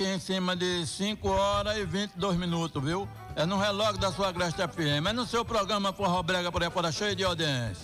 em cima de 5h22, viu? É no relógio da sua Agreste FM. É no seu programa Forró Brega por aí fora, cheio de audiência.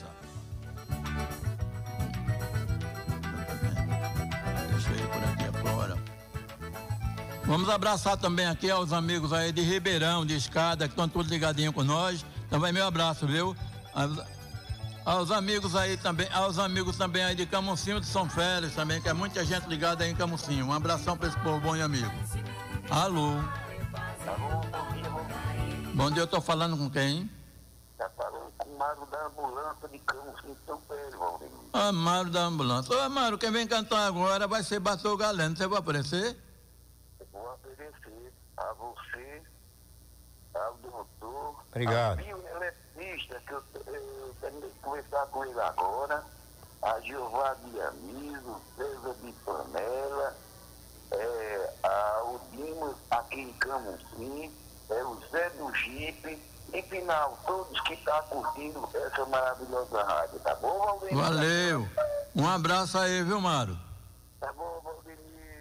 Deixa eu ir por aqui afora. Vamos abraçar também aqui aos amigos aí de Ribeirão, de Escada, que estão todos ligadinhos com nós. Também meu abraço, viu? Aos amigos também aí de Camucinho, de São Félix também, que é muita gente ligada aí em Camucinho. Um abração para esse povo bom e amigo. Alô? Alô, bom dia. Bom dia, eu tô falando com quem? Tá falando com o Mário da ambulância de Camucinho, de São Félix, Valdemir. Ah, Mário da ambulância. Ô, Mário, quem vem cantar agora vai ser Batou Galeno. Você vai aparecer? Eu vou oferecer a você, ao doutor, obrigado. A bioeletricista, que eu terminei de conversar com ele agora, a Jeová de Amigo, César de Panela, o Dimas aqui em Camusim, o Zé do Jipe, em final, todos que estão curtindo essa maravilhosa rádio, tá bom, Valdemir? Valeu. Um abraço aí, viu, Mário? Tá bom, Valdemir.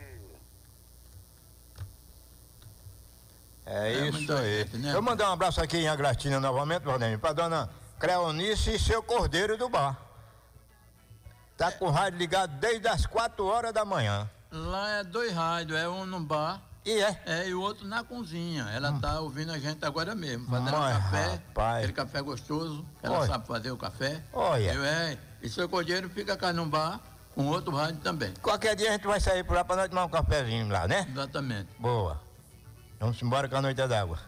É isso aí. Gente, né? Eu mandar um abraço aqui em Agrestina novamente, Valdemir, pra dona Creonice e seu Cordeiro do Bar. Tá com o rádio ligado desde as 4h da manhã. Lá é 2 rádios, é um no bar. E e o outro na cozinha. Ela tá ouvindo a gente agora mesmo, fazendo Mas, café, rapaz. aquele café gostoso, que ela Olha. sabe fazer o café. Olha. E seu Cordeiro fica cá no bar, com outro rádio também. Qualquer dia a gente vai sair por lá pra nós tomar um cafezinho lá, né? Exatamente. Boa. Vamos embora com a noite d'água.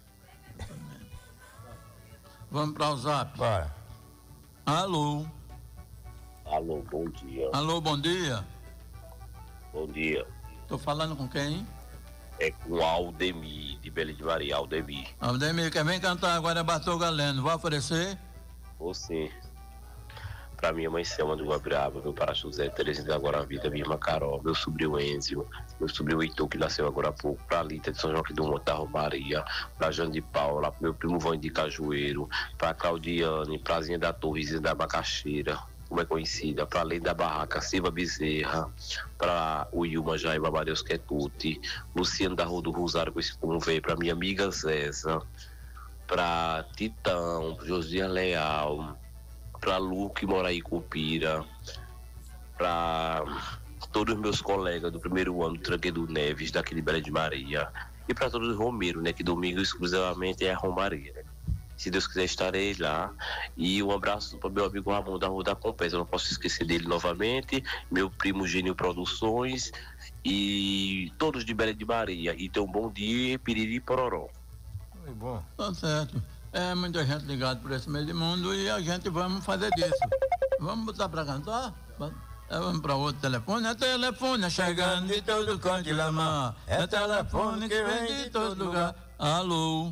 Vamos para o zap. Bora. Alô? Alô, bom dia. Alô, bom dia. Bom dia. Tô falando com quem? É com Aldemir, de Belém de Maria, Aldemir. Aldemir, quem vem cantar agora é Batou Galeno. Vai aparecer? Você, pra minha mãe Selma do Guabiaba, meu para José Terezinha da Guaravita, minha irmã Carol, meu sobrinho Enzio, meu sobrinho Heitor, que nasceu agora há pouco, pra Lita de São Joaquim do Monte da Romaria, pra Jane de Paula, pro meu primo Vão de Cajueiro, pra Claudiane, pra Zinha da Torrezinha da Macaxeira, como é conhecida, pra Lei da Barraca, Silva Bezerra, pra o Ilma Jair Babadeus Quetuti, Luciano da Rua do Rosário, com esse como veio, pra minha amiga Zéza, pra Titão, Josias Leal, pra Luque Moraí Cupira, pra todos os meus colegas do primeiro ano do Tranqueiro Neves, daqui de Belém de Maria, e pra todos os romeiros, né, que domingo exclusivamente é a Romaria, né? Se Deus quiser, estarei lá. E um abraço para meu amigo Ramon da Rua da Compensa, não posso esquecer dele novamente, meu primo Gênio Produções e todos de Belém de Maria. E tenham um bom dia, piriri pororó. Muito bom. Tá certo. É muita gente ligada por esse meio de mundo e a gente vamos fazer disso. Vamos botar pra cantar? Vamos para outro telefone. É telefone chegando de todo canto de lama. É telefone que vem de todo lugar. Alô?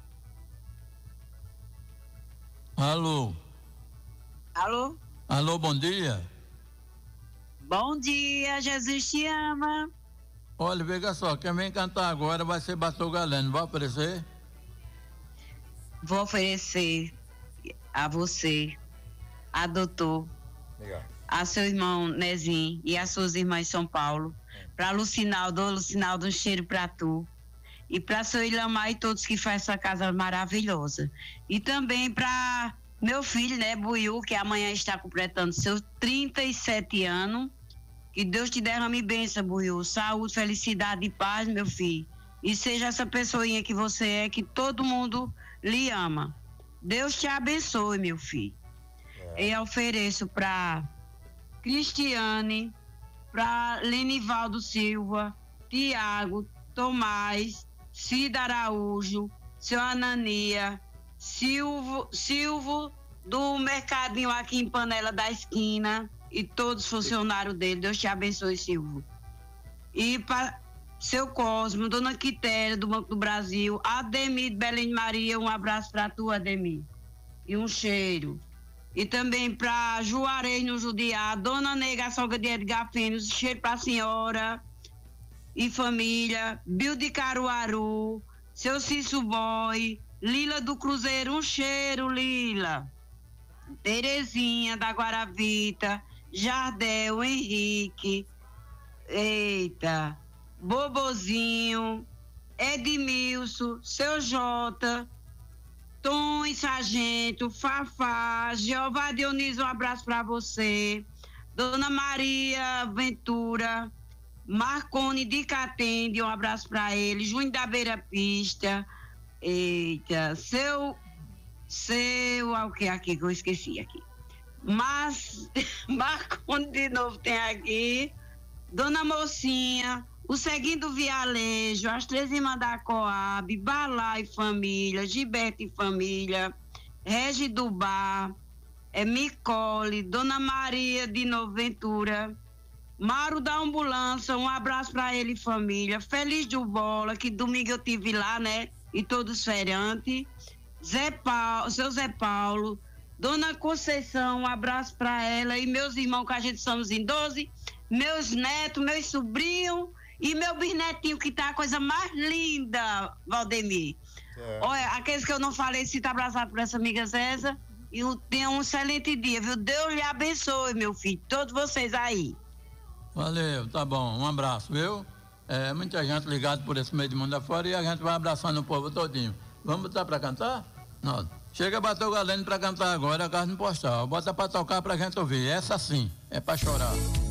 Alô? Alô? Alô, bom dia. Bom dia, Jesus te ama. Olha, veja só, quem vem cantar agora vai ser Batou Galeno. Vai aparecer? Vou oferecer a você, a doutor, Legal. a seu irmão Nezinho e as suas irmãs de São Paulo, para Lucinaldo, um cheiro pra tu. E para seu Ilamar e todos que fazem essa casa maravilhosa. E também para meu filho, né, Buiú, que amanhã está completando seus 37 anos. Que Deus te derrame bênção, Buiú. Saúde, felicidade e paz, meu filho. E seja essa pessoinha que você é, que todo mundo lhe ama. Deus te abençoe, meu filho. Eu ofereço para Cristiane, para Lenivaldo Silva, Tiago, Tomás, Cida Araújo, seu Anania, Silvo do Mercadinho aqui em Panela da Esquina e todos os funcionários dele. Deus te abençoe, Silvio. E para seu Cosmo, Dona Quitéria do Banco do Brasil, Ademir de Belém de Maria, um abraço para tu, Ademir. E um cheiro. E também para Juarez no Judiá, Dona Nega, sogra de Edgar Fênix, cheiro para a senhora e família, Bill de Caruaru, seu Cício Boy, Lila do Cruzeiro, um cheiro, Lila. Terezinha da Guaravita, Jardel, Henrique, eita, Bobozinho, Edmilson, Seu Jota, Tom e Sargento, Fafá, Jeová Dionísio, um abraço para você. Dona Maria Ventura, Marcone de Catende, um abraço para ele. Júnior da Beira Pista, eita, o que aqui que eu esqueci aqui. Mas Marcone de novo tem aqui. Dona Mocinha, o Seguindo Vialejo, as Três Irmãs da Coab, Balá e Família, Gilberto e Família, Regi do Bar, Micole, Dona Maria de Noventura, Mauro da Ambulância, um abraço para ele e família, Feliz do Bola, que domingo eu tive lá, né? E todos feirantes, seu Zé Paulo, Dona Conceição, um abraço para ela e meus irmãos, que a gente somos em 12, meus netos, meus sobrinhos e meu bisnetinho, que tá a coisa mais linda, Valdemir. Olha, aqueles que eu não falei, se tá abraçado por essa amiga Zéza, e tenha um excelente dia, viu? Deus lhe abençoe, meu filho, todos vocês aí. Valeu, tá bom, um abraço, viu? Muita gente ligada por esse meio de mundo afora e a gente vai abraçando o povo todinho. Vamos botar pra cantar? Não. Chega, bateu o Galeno pra cantar agora, a Carne Postal. Bota pra tocar pra gente ouvir. Essa sim, é pra chorar.